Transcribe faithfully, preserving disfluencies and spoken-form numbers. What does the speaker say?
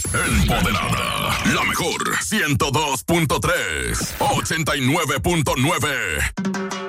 Empoderada. La mejor. ciento dos punto tres. ochenta y nueve punto nueve.